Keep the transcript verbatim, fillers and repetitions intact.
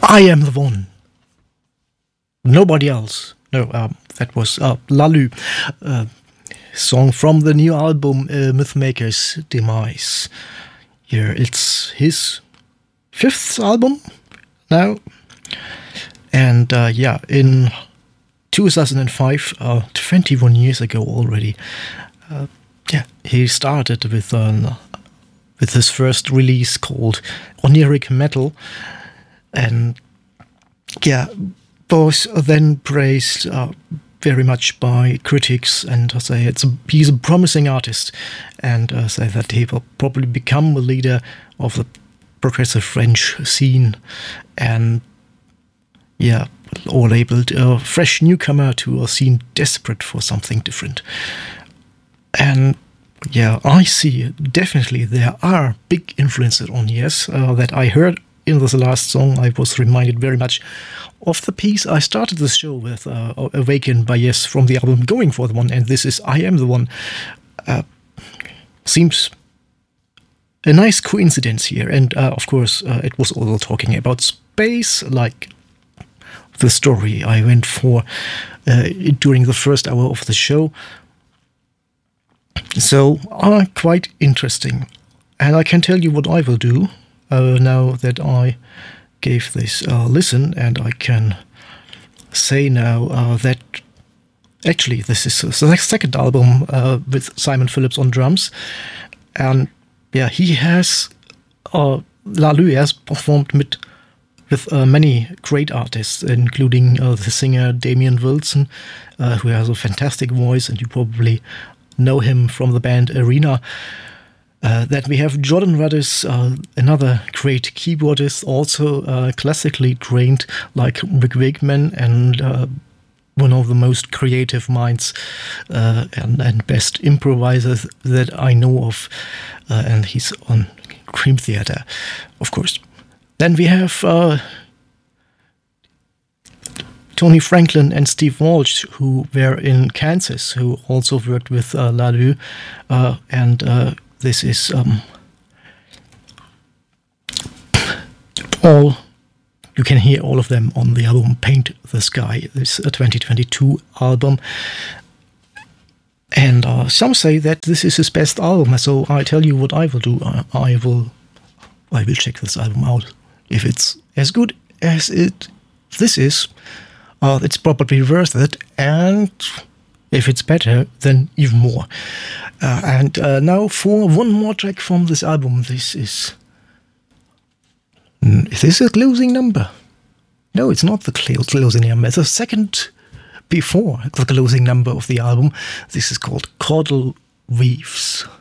I Am the One. Nobody else. No, um, that was uh, Lalu, uh, song from the new album uh, Mythmaker's Demise. Here, it's his fifth album now. And uh, yeah, in two thousand five, uh, twenty-one years ago already, uh, yeah, he started with uh, with his first release called Oniric Metal, and yeah, was then praised uh, very much by critics, and uh, say it's a, he's a promising artist, and uh, say that he will probably become a leader of the progressive French scene, and yeah, or labeled a fresh newcomer to a scene desperate for something different. And yeah, I see definitely there are big influences on Yes uh, that I heard in this last song. I was reminded very much of the piece I started the show with, uh, Awakened by Yes, from the album Going for the One, and this is I Am the One. Uh, seems a nice coincidence here, and uh, of course uh, it was also talking about space, like the story I went for uh, during the first hour of the show. So, uh, quite interesting. And I can tell you what I will do uh, now that I gave this a uh, listen, and I can say now uh, that actually this is the second album uh, with Simon Phillips on drums. And yeah, he has, uh, Lalu has performed with with uh, many great artists, including uh, the singer Damian Wilson, uh, who has a fantastic voice, and you probably know him from the band Arena. Uh, then we have Jordan Rudess, uh, another great keyboardist, also uh, classically trained like Rick Wakeman, and uh, one of the most creative minds uh, and, and best improvisers that I know of, uh, and he's on Cream Theater, of course. Then we have uh, Tony Franklin and Steve Walsh, who were in Kansas, who also worked with uh, Lalu, uh, and uh, this is um, all, you can hear all of them on the album Paint the Sky, this uh, twenty twenty-two album. And uh, some say that this is his best album, so I tell you what I will do. I, I will I will check this album out. If it's as good as it this is, uh, it's probably worth it, and if it's better, then even more. Uh, and uh, now for one more track from this album. This is... Is this a closing number? No, it's not the closing number. It's the second before the closing number of the album. This is called Caudal Weaves.